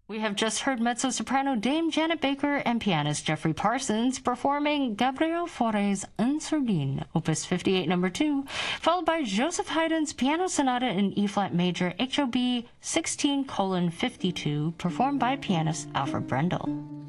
We have just heard mezzo-soprano Dame Janet Baker and pianist Jeffrey Parsons performing Gabriel Fauré's Un Sardine, Opus 58 No. 2, followed by Joseph Haydn's Piano Sonata in E-flat major HOB 16:52, performed by pianist Alfred Brendel.